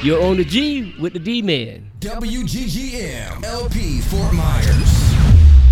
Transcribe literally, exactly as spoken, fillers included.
You're on the G with the D-Man. W G G M L P Fort Myers.